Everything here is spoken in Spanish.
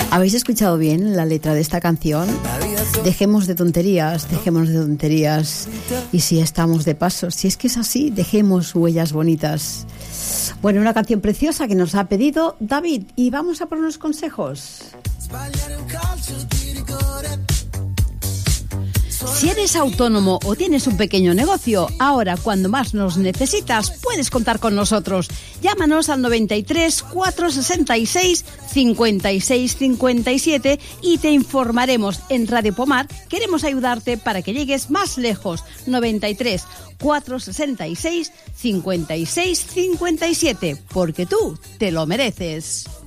¿Habéis escuchado bien la letra de esta canción? Dejemos de tonterías. Y si estamos de paso, si es que es así, dejemos huellas bonitas. Bueno, una canción preciosa que nos ha pedido David. Y vamos a por unos consejos. Si eres autónomo o tienes un pequeño negocio, ahora cuando más nos necesitas, puedes contar con nosotros. Llámanos al 93 466 56 57 y te informaremos. En Radio Pomar queremos ayudarte para que llegues más lejos. 93 466 56 57, porque tú te lo mereces.